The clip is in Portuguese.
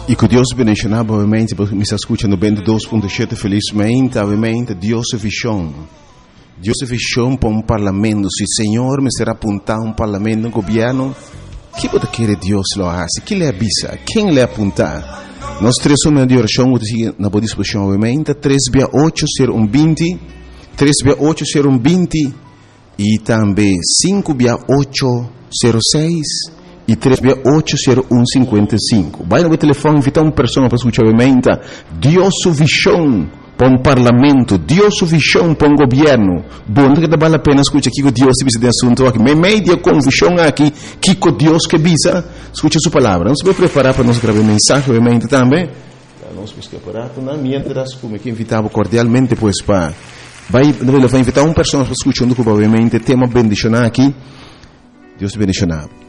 E que Deus bendiga, obviamente, porque me está escutando 22.7 felizmente, obviamente, Deus é visão. Deus é visão para um parlamento. Se o Senhor me será apontar um parlamento, um governo, que pode querer Deus lo hace? Que lhe avisa? Quem lhe apontar? Nós três somos de oração, na boa disposição, obviamente, 3680120, 3680120 e também 56806 e 3680155. Vai no telefone, invitar uma pessoa para escutar, obviamente, Deus é visão para um parlamento, Deus é visão para um governo. Bom, que vale a pena escutar aqui que Deus se de assunto aqui. Me media com visão aqui, que Deus que visa, escuta sua palavra. Nós vamos preparar para nós gravar mensagem, obviamente, também. Nós vamos preparar, mientras, como que invitava cordialmente, pois, para... Vai invitar uma pessoa para escutar, obviamente, tema bendicionar aqui. Deus te bendicionar.